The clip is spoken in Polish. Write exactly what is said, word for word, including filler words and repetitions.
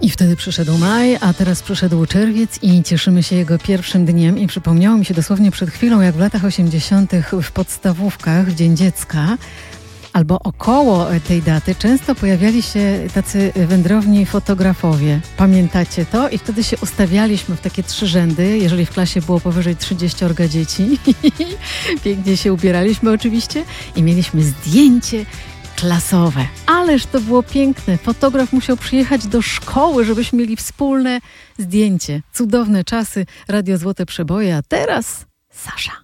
I wtedy przyszedł maj, a teraz przyszedł czerwiec i cieszymy się jego pierwszym dniem. I przypomniało mi się dosłownie przed chwilą, jak w latach osiemdziesiątych w podstawówkach, w Dzień Dziecka, albo około tej daty często pojawiali się tacy wędrowni fotografowie. Pamiętacie to? I wtedy się ustawialiśmy w takie trzy rzędy, jeżeli w klasie było powyżej trzydzieściorga dzieci. Pięknie się ubieraliśmy oczywiście i mieliśmy zdjęcie klasowe. Ależ to było piękne. Fotograf musiał przyjechać do szkoły, żebyśmy mieli wspólne zdjęcie. Cudowne czasy, Radio Złote Przeboje, a teraz Sasza.